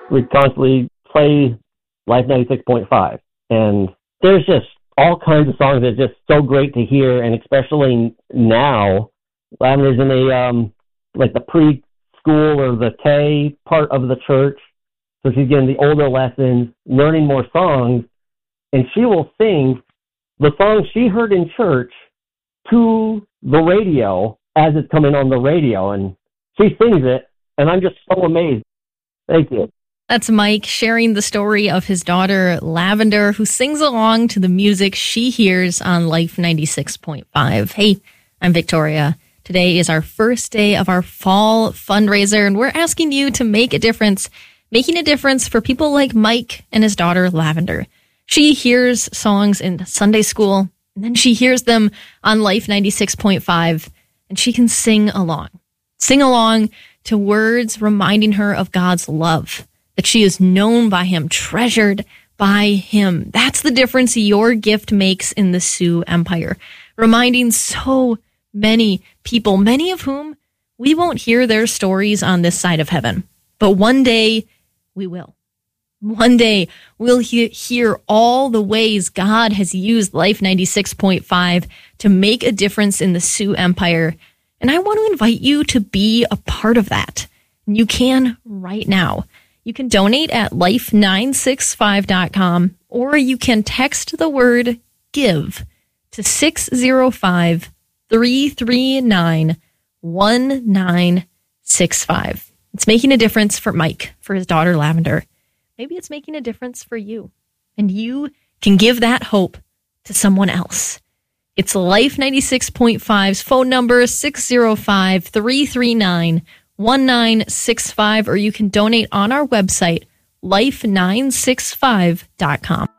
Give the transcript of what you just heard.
we constantly play Life 96.5. And there's just all kinds of songs that are just so great to hear, and especially now, Lavender's in the preschool or the K part of the church, so she's getting the older lessons, learning more songs, and she will sing the songs she heard in church to the radio as it's coming on the radio, and she sings it, and I'm just so amazed. Thank you. That's Mike sharing the story of his daughter, Lavender, who sings along to the music she hears on Life 96.5. Hey, I'm Victoria. Today is our first day of our fall fundraiser, and we're asking you to make a difference, making a difference for people like Mike and his daughter, Lavender. She hears songs in Sunday school, and then she hears them on Life 96.5, and she can sing along. Sing along to words reminding her of God's love, that she is known by him, treasured by him. That's the difference your gift makes in the Sioux Empire, reminding so many people, many of whom we won't hear their stories on this side of heaven. But one day we will. One day we'll hear all the ways God has used Life 96.5 to make a difference in the Sioux Empire. And I want to invite you to be a part of that. And you can right now. You can donate at life965.com, or you can text the word GIVE to 605-339-1965. It's making a difference for Mike, for his daughter Lavender. Maybe it's making a difference for you, and you can give that hope to someone else. It's Life 96.5's phone number, 605-339-1965, or you can donate on our website, life965.com.